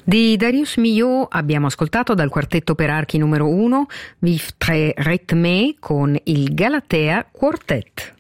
Di Darius Milhaud abbiamo ascoltato dal quartetto per archi numero 1 Vivre Très Rythmé con il Galatea Quartet.